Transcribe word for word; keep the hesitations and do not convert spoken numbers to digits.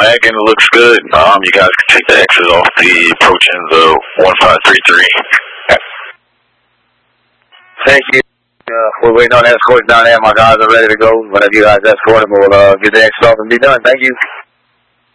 back and it looks good. Um, you guys can take the X's off the approach ends of one five three three. Thank you. Uh, we're waiting on escorts down there. My guys are ready to go. Whenever you guys escort them, we'll uh, get the X's off and be done. Thank you.